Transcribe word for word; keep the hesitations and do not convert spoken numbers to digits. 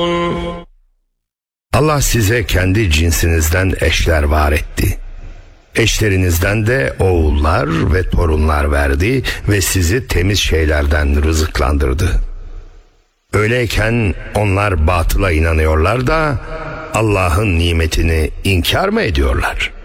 Allah size kendi cinsinizden eşler var etti. Eşlerinizden de oğullar ve torunlar verdi ve sizi temiz şeylerden rızıklandırdı. Öyleyken onlar batıla inanıyorlar da Allah'ın nimetini inkar mı ediyorlar?